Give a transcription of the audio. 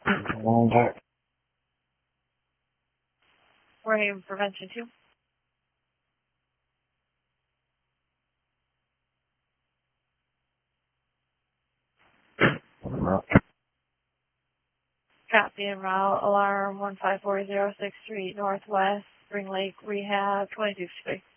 Warning prevention 2. Copy en route. Alarm 154063 Northwest Spring Lake Rehab 2263.